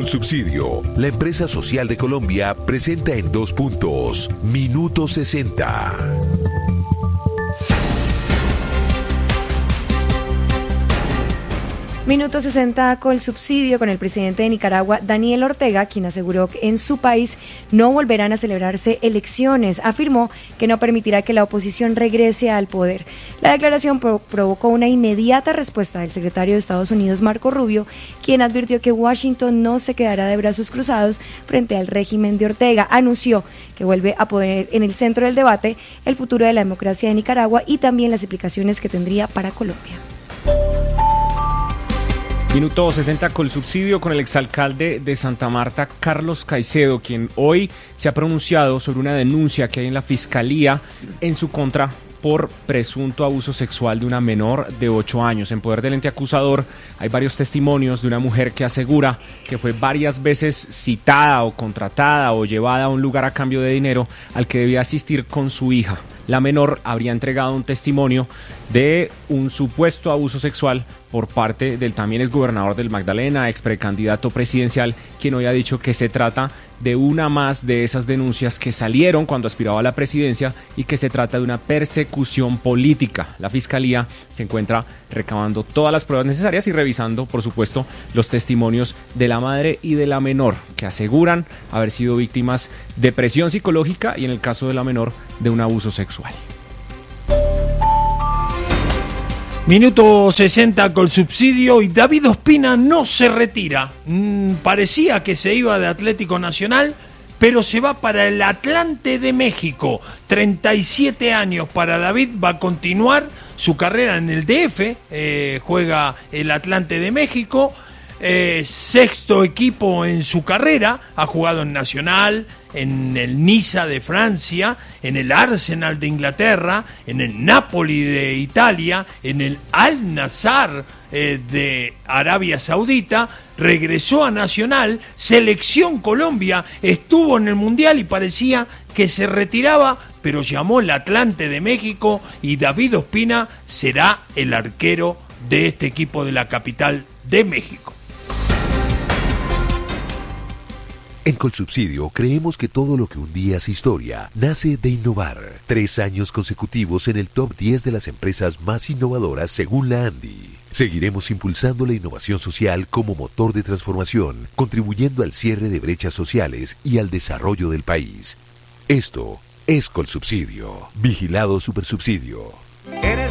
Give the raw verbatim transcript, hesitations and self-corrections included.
Colsubsidio, la empresa social de Colombia, presenta en dos puntos, Minuto sesenta. Minuto sesenta Colsubsidio con el presidente de Nicaragua, Daniel Ortega, quien aseguró que en su país no volverán a celebrarse elecciones. Afirmó que no permitirá que la oposición regrese al poder. La declaración pro- provocó una inmediata respuesta del secretario de Estados Unidos, Marco Rubio, quien advirtió que Washington no se quedará de brazos cruzados frente al régimen de Ortega. Anunció que vuelve a poner en el centro del debate el futuro de la democracia de Nicaragua y también las implicaciones que tendría para Colombia. Minuto sesenta Colsubsidio con el exalcalde de Santa Marta, Carlos Caicedo, quien hoy se ha pronunciado sobre una denuncia que hay en la Fiscalía en su contra por presunto abuso sexual de una menor de ocho años. En poder del ente acusador hay varios testimonios de una mujer que asegura que fue varias veces citada o contratada o llevada a un lugar a cambio de dinero al que debía asistir con su hija. La menor habría entregado un testimonio de un supuesto abuso sexual por parte del también exgobernador del Magdalena, ex precandidato presidencial, quien hoy ha dicho que se trata de una más de esas denuncias que salieron cuando aspiraba a la presidencia y que se trata de una persecución política. La Fiscalía se encuentra recabando todas las pruebas necesarias y revisando, por supuesto, los testimonios de la madre y de la menor, que aseguran haber sido víctimas de presión psicológica y, en el caso de la menor, de un abuso sexual. Minuto sesenta Colsubsidio y David Ospina no se retira. Mm, parecía que se iba de Atlético Nacional, pero se va para el Atlante de México. treinta y siete años para David, va a continuar su carrera en el D F, eh, juega el Atlante de México, eh, sexto equipo en su carrera, ha jugado en Nacional, en el Niza de Francia, en el Arsenal de Inglaterra, en el Napoli de Italia, en el Al-Nassr eh, de Arabia Saudita, regresó a Nacional, Selección Colombia, estuvo en el Mundial y parecía que se retiraba, pero llamó el Atlante de México y David Ospina será el arquero de este equipo de la capital de México. En Colsubsidio creemos que todo lo que un día hace historia nace de innovar. Tres años consecutivos en el top diez de las empresas más innovadoras según la Andy. Seguiremos impulsando la innovación social como motor de transformación, contribuyendo al cierre de brechas sociales y al desarrollo del país. Esto es Colsubsidio. Vigilado Supersubsidio.